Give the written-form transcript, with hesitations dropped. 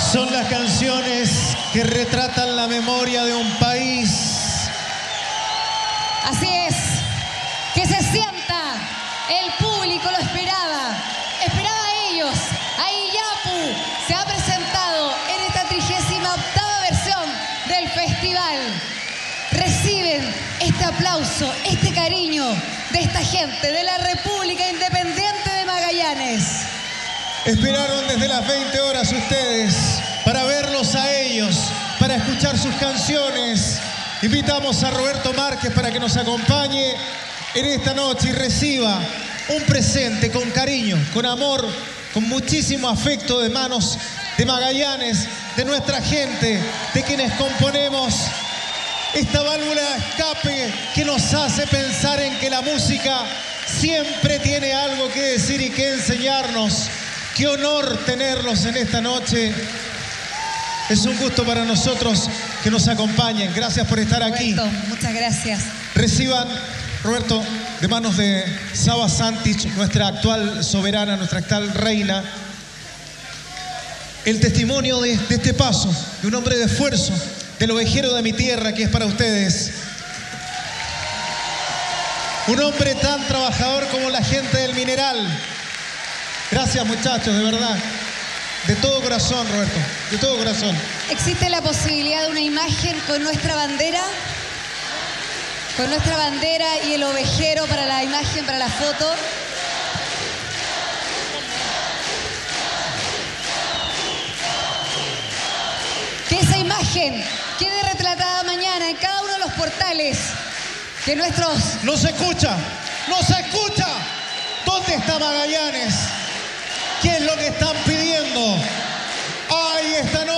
Son las canciones que retratan la memoria de un país. Así es, que se sienta, el público lo esperaba a ellos, a Iyapu. Se ha presentado en esta 38ª versión del festival. Reciben este aplauso, este cariño de esta gente de la República Independiente de Magallanes. Esperaron desde las 20 horas ustedes para verlos a ellos, para escuchar sus canciones. Invitamos a Roberto Márquez para que nos acompañe en esta noche y reciba un presente con cariño, con amor, con muchísimo afecto de manos de Magallanes, de nuestra gente, de quienes componemos esta válvula de escape que nos hace pensar en que la música siempre tiene algo que decir y que enseñarnos. Qué honor tenerlos en esta noche. Es un gusto para nosotros que nos acompañen. Gracias por estar aquí. Roberto, muchas gracias. Reciban, Roberto, de manos de Saba Santich, nuestra actual soberana, nuestra actual reina, el testimonio de este paso, de un hombre de esfuerzo, del ovejero de mi tierra, que es para ustedes. Un hombre tan trabajador como la gente del Mineral. Gracias, muchachos, de verdad. De todo corazón, Roberto, de todo corazón. ¿Existe la posibilidad de una imagen con nuestra bandera? Con nuestra bandera y el ovejero para la imagen, para la foto. Que esa imagen quede retratada mañana en cada uno de los portales. Que nuestros... ¡No se escucha! ¡No se escucha! ¿Dónde está Magallanes? ¿Qué es lo que están